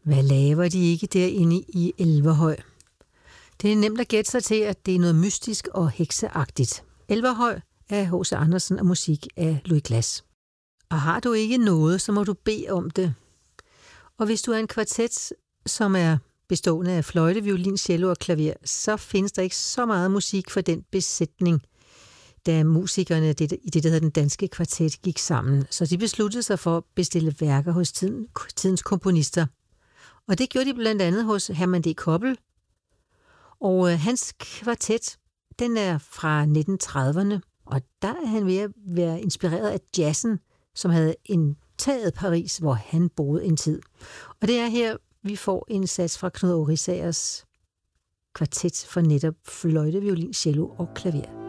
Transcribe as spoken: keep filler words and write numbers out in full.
Hvad laver de ikke derinde i Elverhøj? Det er nemt at gætte sig til, at det er noget mystisk og hekseagtigt. Elverhøj af H C Andersen og musik af Louis Glass. Og har du ikke noget, så må du bede om det. Og hvis du er en kvartet, som er bestående af fløjte, violin, cello og klaver, så findes der ikke så meget musik for den besætning, da musikerne i det, der hedder den danske kvartet gik sammen. Så de besluttede sig for at bestille værker hos tiden, tidens komponister. Og det gjorde de blandt andet hos Herman D. Koppel. Og øh, hans kvartet, den er fra nitten trediverne, og der er han ved at være inspireret af jazzen, som havde indtaget Paris, hvor han boede en tid. Og det er her, vi får en sats fra Knud Aage Risagers kvartet for netop fløjte, violin, cello og klaver.